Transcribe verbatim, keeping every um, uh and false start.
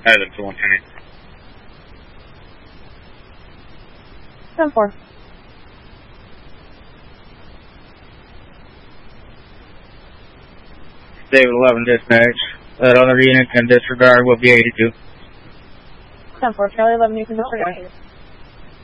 Island to one ten eight. ten four. David eleven dispatch. That other unit can disregard will be eighty-two. ten four, Charlie eleven, you can disregard.